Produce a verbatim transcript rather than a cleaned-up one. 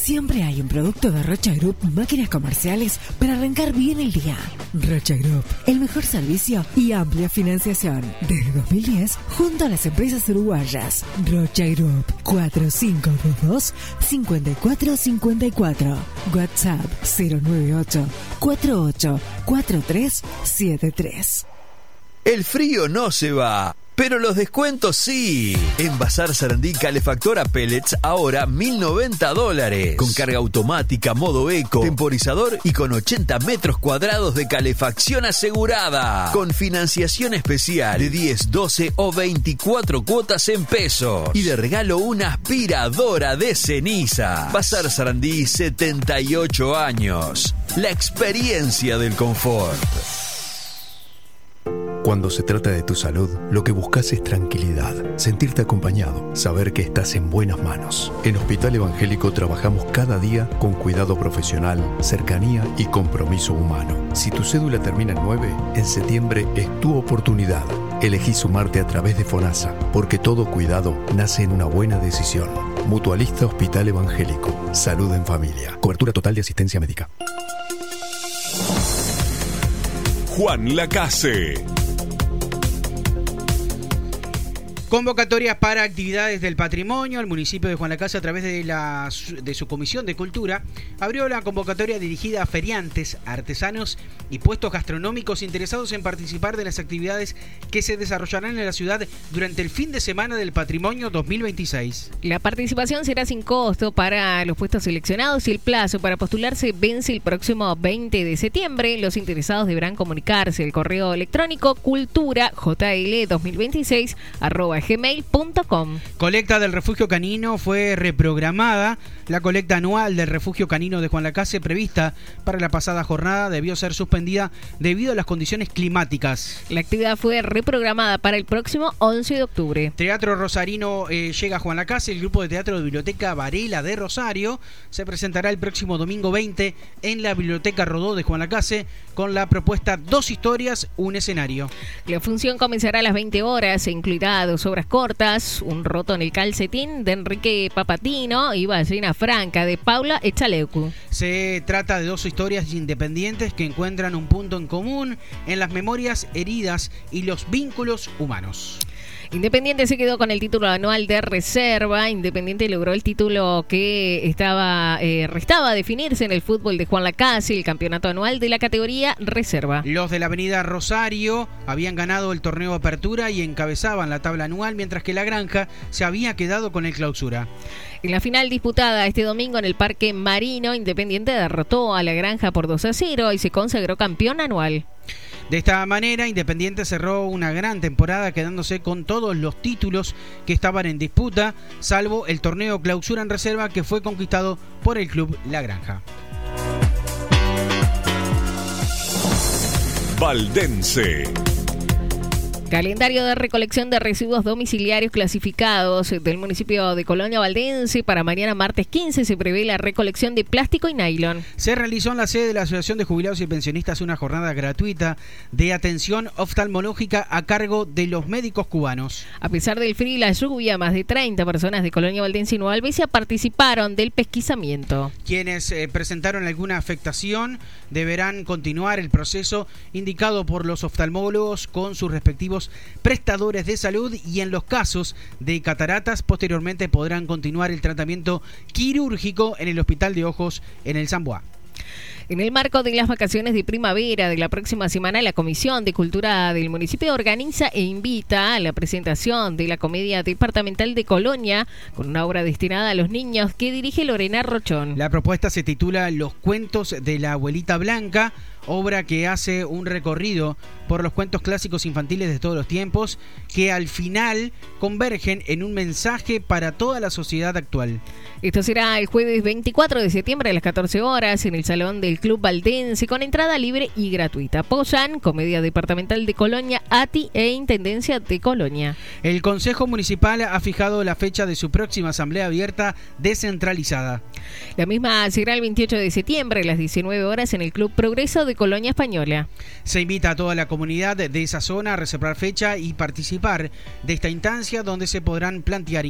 Siempre hay un producto de Rocha Group Máquinas Comerciales para arrancar bien el día. Rocha Group, el mejor servicio y amplia financiación. Desde dos mil diez, junto a las empresas uruguayas. Rocha Group, cuatro cinco dos dos, cinco cuatro cinco cuatro. WhatsApp cero nueve ocho, cuatro ocho cuatro tres siete tres. El frío no se va, pero los descuentos sí. En Bazar Sarandí, calefactora pellets, ahora mil noventa dólares. Con carga automática, modo eco, temporizador y con ochenta metros cuadrados de calefacción asegurada. Con financiación especial de diez, doce o veinticuatro cuotas en pesos. Y de regalo una aspiradora de ceniza. Bazar Sarandí, setenta y ocho años. La experiencia del confort. Cuando se trata de tu salud, lo que buscas es tranquilidad, sentirte acompañado, saber que estás en buenas manos. En Hospital Evangélico trabajamos cada día con cuidado profesional, cercanía y compromiso humano. Si tu cédula termina en nueve, en septiembre es tu oportunidad. Elegí sumarte a través de FONASA, porque todo cuidado nace en una buena decisión. Mutualista Hospital Evangélico. Salud en familia. Cobertura total de asistencia médica. Juan Lacase. Convocatorias para actividades del patrimonio. El municipio de Juan Lacase, a través de, la, de su Comisión de Cultura, abrió la convocatoria dirigida a feriantes, artesanos y puestos gastronómicos interesados en participar de las actividades que se desarrollarán en la ciudad durante el fin de semana del patrimonio dos mil veintiséis. La participación será sin costo para los puestos seleccionados y el plazo para postularse vence el próximo veinte de septiembre. Los interesados deberán comunicarse al correo electrónico cultura j l dos mil veintiséis arroba gmail punto com. Colecta del refugio canino fue reprogramada. La colecta anual del refugio canino de Juan Lacase, prevista para la pasada jornada, debió ser suspendida debido a las condiciones climáticas. La actividad fue reprogramada para el próximo once de octubre. Teatro Rosarino eh, llega a Juan Lacase. El grupo de teatro de Biblioteca Varela de Rosario se presentará el próximo domingo veinte en la Biblioteca Rodó de Juan Lacase con la propuesta Dos historias, un escenario. La función comenzará a las veinte horas. Se incluirá dos obras cortas, Un roto en el calcetín de Enrique Papatino y Ballena Franca de Paula Echaleucu. Se trata de dos historias independientes que encuentran un punto en común en las memorias, heridas y los vínculos humanos. Independiente se quedó con el título anual de reserva. Independiente logró el título que estaba eh, restaba definirse en el fútbol de Juan Lacase, el campeonato anual de la categoría reserva. Los de la Avenida Rosario habían ganado el torneo Apertura y encabezaban la tabla anual, mientras que la Granja se había quedado con el Clausura. En la final disputada este domingo en el Parque Marino, Independiente derrotó a la Granja por dos a cero y se consagró campeón anual. De esta manera, Independiente cerró una gran temporada quedándose con todos los títulos que estaban en disputa, salvo el torneo Clausura en reserva que fue conquistado por el club La Granja. Valdense. Calendario de recolección de residuos domiciliarios clasificados del municipio de Colonia Valdense. Para mañana martes quince se prevé la recolección de plástico y nylon. Se realizó en la sede de la Asociación de Jubilados y Pensionistas una jornada gratuita de atención oftalmológica a cargo de los médicos cubanos. A pesar del frío y la lluvia, más de treinta personas de Colonia Valdense y Nueva Albesia participaron del pesquisamiento. Quienes eh, presentaron alguna afectación deberán continuar el proceso indicado por los oftalmólogos con sus respectivos prestadores de salud, y en los casos de cataratas posteriormente podrán continuar el tratamiento quirúrgico en el Hospital de Ojos en el Zamboá. En el marco de las vacaciones de primavera de la próxima semana, la Comisión de Cultura del municipio organiza e invita a la presentación de la Comedia Departamental de Colonia, con una obra destinada a los niños que dirige Lorena Rochón. La propuesta se titula Los cuentos de la abuelita Blanca, obra que hace un recorrido por los cuentos clásicos infantiles de todos los tiempos, que al final convergen en un mensaje para toda la sociedad actual. Esto será el jueves veinticuatro de septiembre a las catorce horas en el Salón del Club Valdense, con entrada libre y gratuita. Apoyan Comedia Departamental de Colonia, A T I e Intendencia de Colonia. El Consejo Municipal ha fijado la fecha de su próxima asamblea abierta descentralizada. La misma será el veintiocho de septiembre a las diecinueve horas en el Club Progreso de Colonia Española. Se invita a toda la comunidad de esa zona a reservar fecha y participar de esta instancia, donde se podrán plantear